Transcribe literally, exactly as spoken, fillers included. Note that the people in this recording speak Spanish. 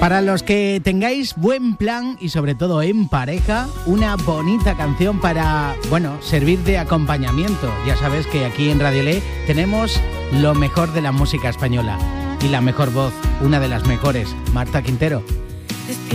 Para los que tengáis buen plan y sobre todo en pareja, una bonita canción para, bueno, servir de acompañamiento. Ya sabes que aquí en Radio L tenemos lo mejor de la música española y la mejor voz, una de las mejores, Marta Quintero.